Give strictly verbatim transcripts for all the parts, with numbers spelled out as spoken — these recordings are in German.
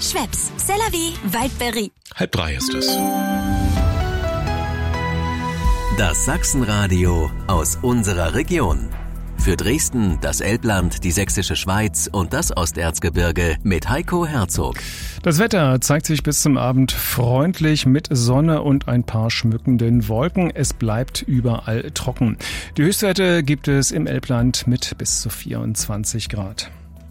Schweppes, c'est la vie, Waldberry. Halb drei ist es. Das Sachsenradio aus unserer Region. Für Dresden, das Elbland, die Sächsische Schweiz und das Osterzgebirge mit Heiko Herzog. Das Wetter zeigt sich bis zum Abend freundlich mit Sonne und ein paar schmückenden Wolken. Es bleibt überall trocken. Die Höchstwerte gibt es im Elbland mit bis zu vierundzwanzig Grad.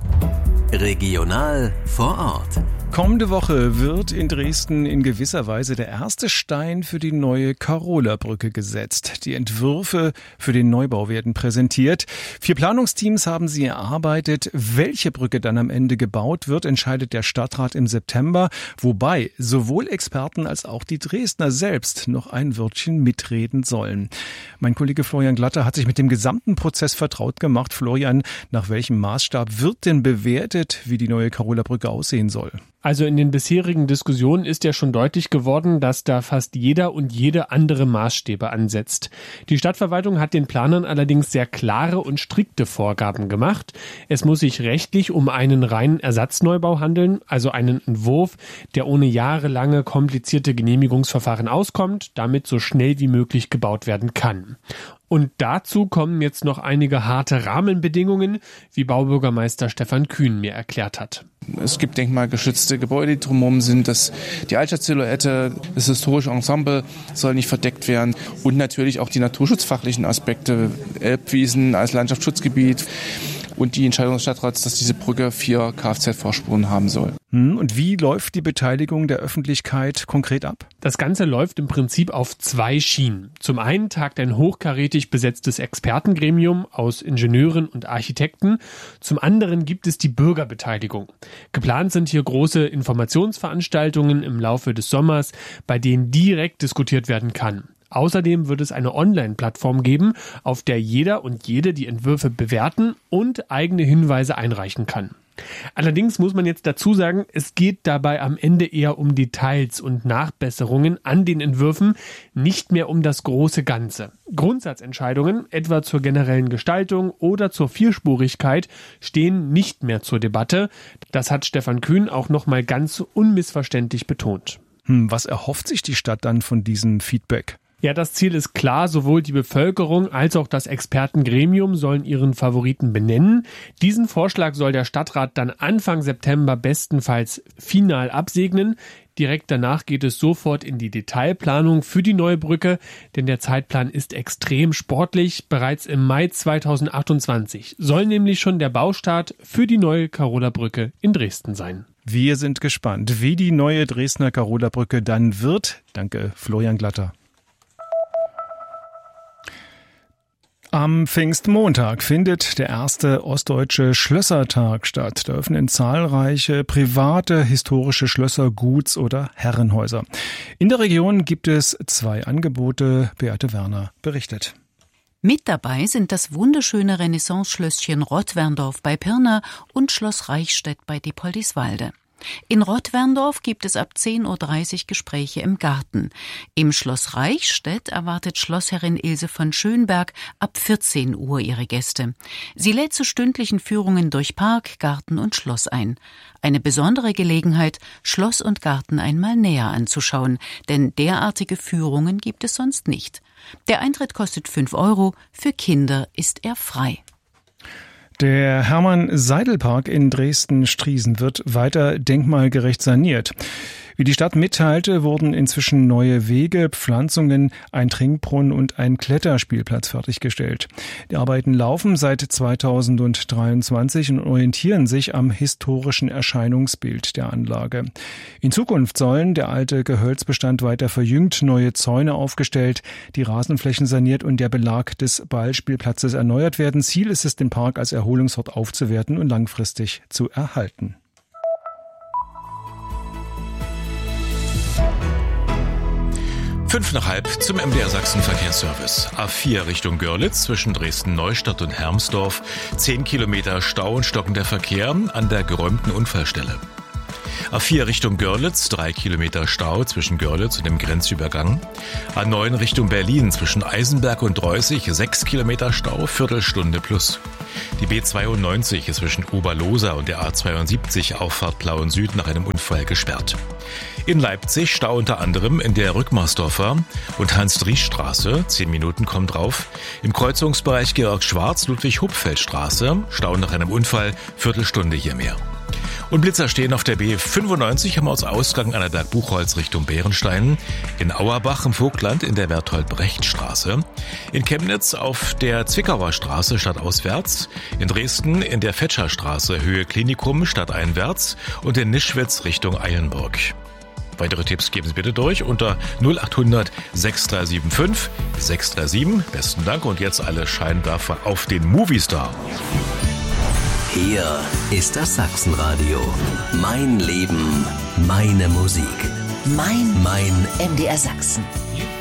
Regional vor Ort. Kommende Woche wird in Dresden in gewisser Weise der erste Stein für die neue Karola-Brücke gesetzt. Die Entwürfe für den Neubau werden präsentiert. Vier Planungsteams haben sie erarbeitet. Welche Brücke dann am Ende gebaut wird, entscheidet der Stadtrat im September. Wobei sowohl Experten als auch die Dresdner selbst noch ein Wörtchen mitreden sollen. Mein Kollege Florian Glatter hat sich mit dem gesamten Prozess vertraut gemacht. Florian, nach welchem Maßstab wird denn bewertet, wie die neue Karola-Brücke aussehen soll? Also in den bisherigen Diskussionen ist ja schon deutlich geworden, dass da fast jeder und jede andere Maßstäbe ansetzt. Die Stadtverwaltung hat den Planern allerdings sehr klare und strikte Vorgaben gemacht. Es muss sich rechtlich um einen reinen Ersatzneubau handeln, also einen Entwurf, der ohne jahrelange komplizierte Genehmigungsverfahren auskommt, damit so schnell wie möglich gebaut werden kann. Und dazu kommen jetzt noch einige harte Rahmenbedingungen, wie Baubürgermeister Stefan Kühn mir erklärt hat. Es gibt denkmalgeschützte Gebäude, die drumherum sind. Das, die Altstadtsilhouette, das historische Ensemble soll nicht verdeckt werden. Und natürlich auch die naturschutzfachlichen Aspekte, Elbwiesen als Landschaftsschutzgebiet. Und die Entscheidung des Stadtrats, dass diese Brücke vier Kfz-Vorspuren haben soll. Und wie läuft die Beteiligung der Öffentlichkeit konkret ab? Das Ganze läuft im Prinzip auf zwei Schienen. Zum einen tagt ein hochkarätig besetztes Expertengremium aus Ingenieuren und Architekten. Zum anderen gibt es die Bürgerbeteiligung. Geplant sind hier große Informationsveranstaltungen im Laufe des Sommers, bei denen direkt diskutiert werden kann. Außerdem wird es eine Online-Plattform geben, auf der jeder und jede die Entwürfe bewerten und eigene Hinweise einreichen kann. Allerdings muss man jetzt dazu sagen, es geht dabei am Ende eher um Details und Nachbesserungen an den Entwürfen, nicht mehr um das große Ganze. Grundsatzentscheidungen, etwa zur generellen Gestaltung oder zur Vierspurigkeit, stehen nicht mehr zur Debatte. Das hat Stefan Kühn auch nochmal ganz unmissverständlich betont. Hm, was erhofft sich die Stadt dann von diesem Feedback? Ja, das Ziel ist klar, sowohl die Bevölkerung als auch das Expertengremium sollen ihren Favoriten benennen. Diesen Vorschlag soll der Stadtrat dann Anfang September bestenfalls final absegnen. Direkt danach geht es sofort in die Detailplanung für die neue Brücke, denn der Zeitplan ist extrem sportlich. Bereits im Mai zweitausendachtundzwanzig soll nämlich schon der Baustart für die neue Karola-Brücke in Dresden sein. Wir sind gespannt, wie die neue Dresdner Karola-Brücke dann wird. Danke, Florian Glatter. Am Pfingstmontag findet der erste ostdeutsche Schlössertag statt. Da öffnen zahlreiche private historische Schlösser, Guts- oder Herrenhäuser. In der Region gibt es zwei Angebote. Beate Werner berichtet. Mit dabei sind das wunderschöne Renaissance-Schlösschen Rottwerndorf bei Pirna und Schloss Reichstätt bei Diepoldiswalde. In Rottwerndorf gibt es ab zehn Uhr dreißig Gespräche im Garten. Im Schloss Reichstätt erwartet Schlossherrin Ilse von Schönberg ab vierzehn Uhr ihre Gäste. Sie lädt zu stündlichen Führungen durch Park, Garten und Schloss ein. Eine besondere Gelegenheit, Schloss und Garten einmal näher anzuschauen, denn derartige Führungen gibt es sonst nicht. Der Eintritt kostet fünf Euro, für Kinder ist er frei. Der Hermann-Seidel-Park in Dresden-Striesen wird weiter denkmalgerecht saniert. Wie die Stadt mitteilte, wurden inzwischen neue Wege, Pflanzungen, ein Trinkbrunnen und ein Kletterspielplatz fertiggestellt. Die Arbeiten laufen seit zweitausenddreiundzwanzig und orientieren sich am historischen Erscheinungsbild der Anlage. In Zukunft sollen der alte Gehölzbestand weiter verjüngt, neue Zäune aufgestellt, die Rasenflächen saniert und der Belag des Ballspielplatzes erneuert werden. Ziel ist es, den Park als Erholungsort aufzuwerten und langfristig zu erhalten. Fünf nach halb zum M D R Sachsen Verkehrsservice. A vier Richtung Görlitz zwischen Dresden-Neustadt und Hermsdorf. Zehn Kilometer Stau und stockender Verkehr an der geräumten Unfallstelle. A vier Richtung Görlitz, drei Kilometer Stau zwischen Görlitz und dem Grenzübergang. A neun Richtung Berlin zwischen Eisenberg und Dreußig, sechs Kilometer Stau, Viertelstunde plus. Die B zweiundneunzig ist zwischen Oberlosa und der A zweiundsiebzig Auffahrt Plauen Süd nach einem Unfall gesperrt. In Leipzig Stau unter anderem in der Rückmarsdorfer und Hans-Dries-Straße, zehn Minuten kommt drauf. Im Kreuzungsbereich Georg-Schwarz-Ludwig-Hupfeld-Straße, Stau nach einem Unfall, Viertelstunde hier mehr. Und Blitzer stehen auf der B fünfundneunzig am Ortsausgang Annaberg-Buchholz Richtung Bärenstein, in Auerbach im Vogtland in der Berthold-Brecht-Straße, in Chemnitz auf der Zwickauer Straße stadtauswärts, in Dresden in der Fetscherstraße Höhe Klinikum stadteinwärts und in Nischwitz Richtung Eilenburg. Weitere Tipps geben Sie bitte durch unter null acht hundert sechs drei sieben fünf sechs drei sieben. Besten Dank und jetzt alle Scheinwerfer auf den Movistar. Hier ist das Sachsenradio. Mein Leben, meine Musik. Mein Mein M D R Sachsen.